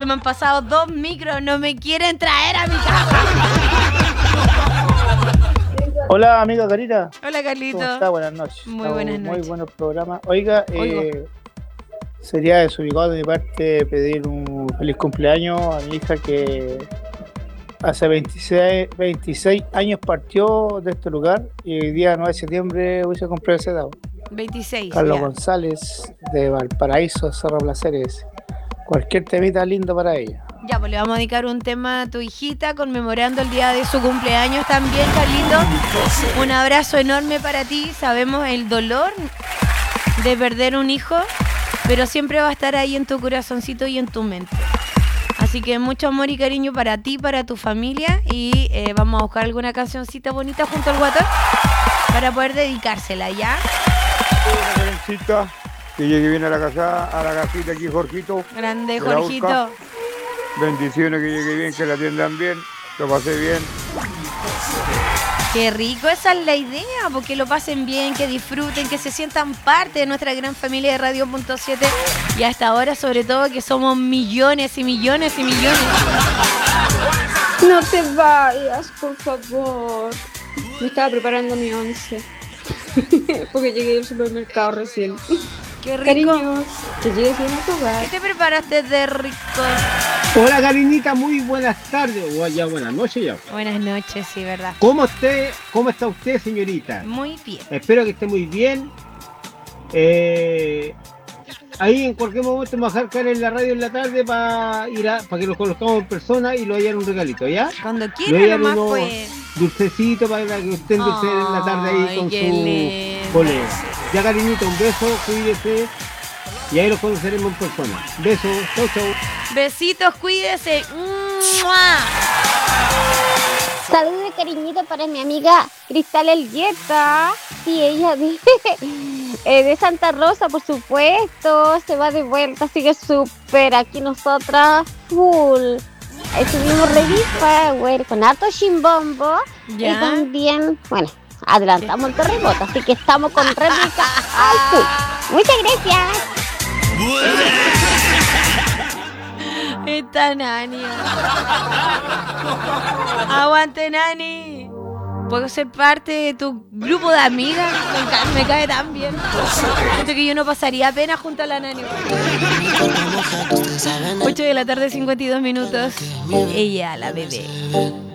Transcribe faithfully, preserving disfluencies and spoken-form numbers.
me han pasado dos micros, no me quieren traer a mi casa. Hola, amiga Karina. Hola, Carlito. ¿Cómo está? Buenas noches. Muy Estamos buenas noches. Muy buenos programas. Oiga, eh, sería desubicado de mi parte pedir un feliz cumpleaños a mi hija que hace veintiséis, veintiséis años partió de este lugar y hoy día nueve de septiembre hubiese cumplido ese edad. veintiséis. Carlos ya. González de Valparaíso, Cerro Placeres. Cualquier temita lindo para ella. Ya, pues le vamos a dedicar un tema a tu hijita conmemorando el día de su cumpleaños también, Carlito. Un abrazo enorme para ti. Sabemos el dolor de perder un hijo, pero siempre va a estar ahí en tu corazoncito y en tu mente. Así que mucho amor y cariño para ti, para tu familia y eh, vamos a buscar alguna cancioncita bonita junto al guatón para poder dedicársela, ¿ya? Una que llegue bien a la casa, a la casita aquí, Jorgito. Grande, de la Jorgito. Urca. Bendiciones, que llegue bien, que la atiendan bien, lo pasé bien. Qué rico, esa es la idea, porque lo pasen bien, que disfruten, que se sientan parte de nuestra gran familia de Radio Punto siete y hasta ahora sobre todo que somos millones y millones y millones. No te vayas, por favor. Me estaba preparando mi once. Porque llegué al supermercado recién. Qué rico. Cariños, que llegues bien a tu hogar. ¿Qué te preparaste de rico? Hola, Karinita, muy buenas tardes. O ya buenas noches ya. Buenas noches, sí, ¿verdad? ¿Cómo usted, cómo está usted, señorita? Muy bien. Espero que esté muy bien. Eh, ahí en cualquier momento me voy a dejar caer en la radio en la tarde para ir a, para que lo conozcamos en persona y lo vayan un regalito, ¿ya? Cuando Le quiera voy a dar nomás, unos pues. dulcecitos para que usted endulce en la tarde ahí Ay, con qué su lindo. colega. Ya, Karinita, un beso, cuídese y ahí los conoceremos en persona. Besos, chau, chau. Besitos, cuídese. ¡Mua! Saludos, cariñito, para mi amiga Cristal Elgueta. Sí, ella de, eh, de Santa Rosa, por supuesto. Se va de vuelta, sigue súper. Aquí nosotras, full. Ahí subimos Ready Power con harto chimbombo. Ya. Y también, bueno, adelantamos el terremoto, así que estamos con réplica al full. Muchas gracias. Esta Nani. Aguante, Nani. ¿Puedo ser parte de tu grupo de amigas? Me cae, me cae tan bien. Siento que yo no pasaría pena junto a la Nani. ocho de la tarde, cincuenta y dos minutos. Ella, la bebé.